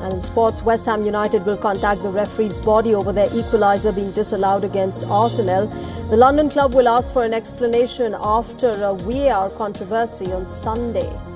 And in sports, West Ham United will contact the referee's body over their equaliser being disallowed against Arsenal. The London club will ask for an explanation after a VAR controversy on Sunday.